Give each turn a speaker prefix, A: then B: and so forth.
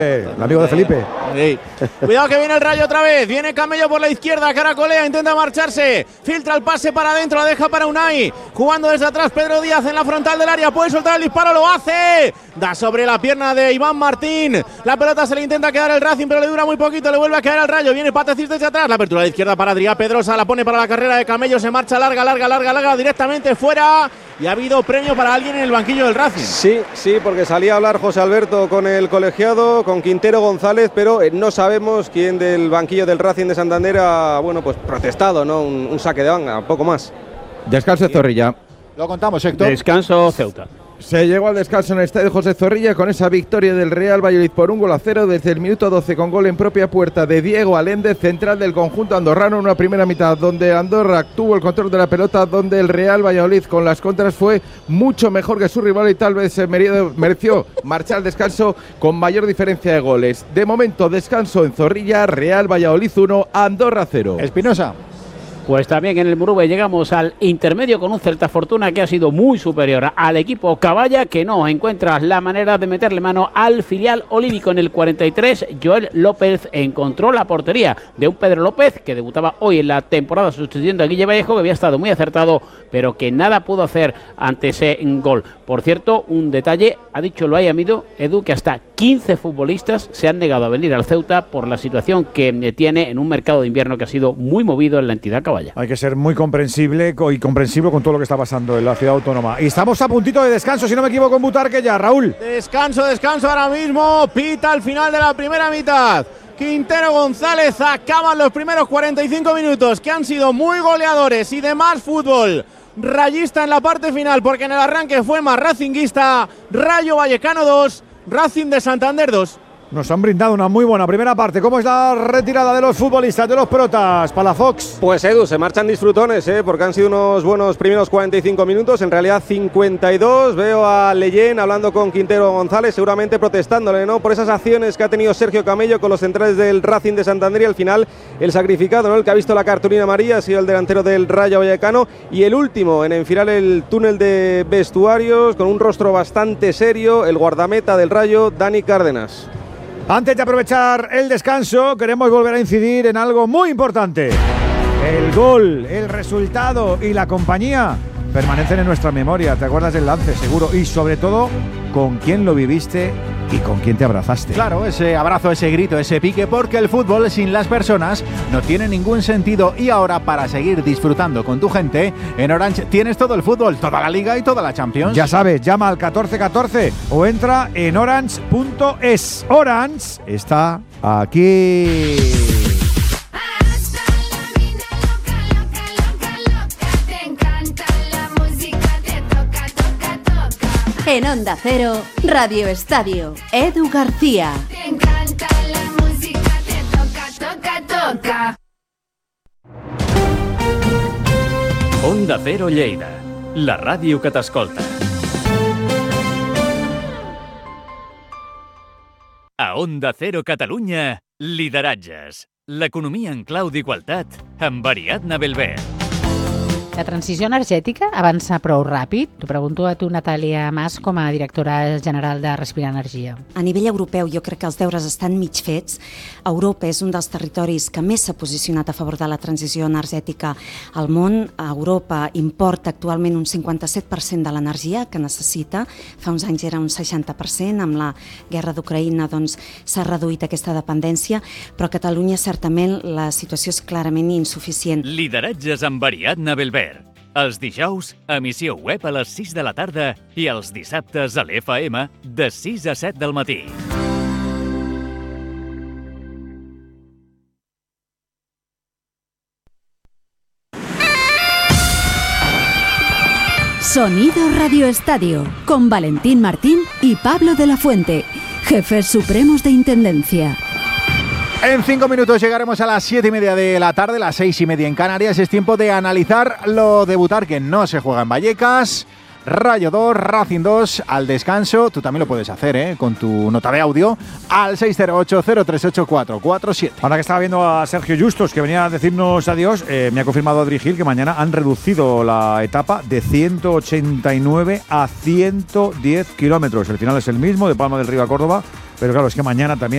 A: El amigo de Felipe.
B: Sí. Cuidado que viene el Rayo otra vez. Viene Camello por la izquierda. Caracolea, intenta marcharse. Filtra el pase para adentro. La deja para Unai. Jugando desde atrás Pedro Díaz en la frontal del área. Puede soltar el disparo. Lo hace. Da sobre la pierna de Iván Martín. La pelota se le intenta quedar el Racing, pero le dura muy poquito. Le vuelve a caer al Rayo. Viene Patecís desde atrás. La apertura de izquierda para Adrià Pedrosa. La pone para la carrera de Camello. Se marcha larga. Directamente fuera. Y ha habido premio para alguien en el banquillo del Racing.
C: Sí, porque salía a hablar José Alberto con el colegiado, con Quintero González, pero no sabemos quién del banquillo del Racing de Santander ha, protestado, ¿no? Un saque de banda, poco más.
A: Descanso de Zorrilla.
D: Lo contamos, Héctor.
E: Descanso Ceuta.
A: Se llegó al descanso en el estadio José Zorrilla con esa victoria del Real Valladolid por 1-0 desde el minuto 12 con gol en propia puerta de Diego Aléndez, central del conjunto andorrano, en una primera mitad donde Andorra tuvo el control de la pelota, donde el Real Valladolid con las contras fue mucho mejor que su rival y tal vez mereció marchar al descanso con mayor diferencia de goles. De momento descanso en Zorrilla, Real Valladolid 1, Andorra 0.
D: Espinosa.
E: Pues también en el Murube llegamos al intermedio con un Celta Fortuna que ha sido muy superior al equipo Caballa, que no encuentra la manera de meterle mano al filial olívico. En el 43, Joel López encontró la portería de un Pedro López que debutaba hoy en la temporada sustituyendo a Guille Vallejo, que había estado muy acertado, pero que nada pudo hacer ante ese gol. Por cierto, un detalle, ha dicho Loay Amido, Edu, que hasta 15 futbolistas se han negado a venir al Ceuta por la situación que tiene en un mercado de invierno que ha sido muy movido en la entidad caballa.
A: Hay que ser muy comprensible y comprensivo con todo lo que está pasando en la ciudad autónoma. Y estamos a puntito de descanso, si no me equivoco, en Butarque ya, Raúl.
B: Descanso ahora mismo. Pita al final de la primera mitad. Quintero González, acaban los primeros 45 minutos que han sido muy goleadores y de más fútbol rayista en la parte final, porque en el arranque fue más racinguista. Rayo Vallecano 2, Racing de Santander 2.
A: Nos han brindado una muy buena primera parte. ¿Cómo es la retirada de los futbolistas, de los protas, Palafox?
C: Pues Edu, se marchan disfrutones, porque han sido unos buenos primeros 45 minutos, en realidad 52. Veo a Leyen hablando con Quintero González, seguramente protestándole, ¿no?, por esas acciones que ha tenido Sergio Camello con los centrales del Racing de Santander, y al final el sacrificado, ¿no?, el que ha visto la cartulina amarilla ha sido el delantero del Rayo Vallecano, y el último en enfilar el túnel de vestuarios con un rostro bastante serio, el guardameta del Rayo, Dani Cárdenas.
A: Antes de aprovechar el descanso, queremos volver a incidir en algo muy importante. El gol, el resultado y la compañía permanecen en nuestra memoria. ¿Te acuerdas del lance, seguro? Y sobre todo, con quién lo viviste y con quién te abrazaste.
D: Claro, ese abrazo, ese grito, ese pique, porque el fútbol sin las personas no tiene ningún sentido. Y ahora, para seguir disfrutando con tu gente, en Orange tienes todo el fútbol, toda la Liga y toda la Champions.
A: Ya sabes, llama al 1414 o entra en orange.es. Orange está aquí.
F: En Onda Cero, Radio Estadio, Edu García.
G: Te encanta la música, te toca.
H: Onda Cero Lleida, la ràdio que t'escolta. A Onda Cero Catalunya, lideratges. L'economia en clau d'igualtat amb Ariadna Belver.
I: La transició energètica avança prou ràpid? T'ho pregunto a tu, Natàlia Mas, com a directora general de Respirar Energia.
J: A nivell europeu jo crec que els deures estan mig fets. Europa és un dels territoris que més s'ha posicionat a favor de la transició energètica al món. Europa importa actualment un 57% de l'energia que necessita. Fa uns anys era un 60%. Amb la guerra d'Ucraïna doncs, s'ha reduït aquesta dependència, però a Catalunya certament la situació és clarament insuficient.
H: Lideratges amb Ariadna Belver. Els dijous, emissió web a les 6 de la tarda i els dissabtes a l'FM de 6 a 7 del matí.
F: Sonido Radio Estadio, con Valentín Martín y Pablo de la Fuente, jefes supremos de Intendencia.
D: En 5 minutos llegaremos a las 7:30 de la tarde, las 6:30 en Canarias. Es tiempo de analizar lo de Butarque. No se juega en Vallecas. Rayo 2, Racing 2, al descanso. Tú también lo puedes hacer, con tu nota de audio al 608-038-447.
A: Ahora que estaba viendo a Sergio Justos, que venía a decirnos adiós, me ha confirmado Adri Gil que mañana han reducido la etapa de 189 a 110 kilómetros. El final es el mismo, de Palma del Río a Córdoba, pero claro, es que mañana también